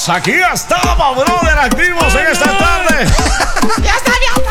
Aquí estamos, brother, activos en esta tarde. Ya está, mi amor.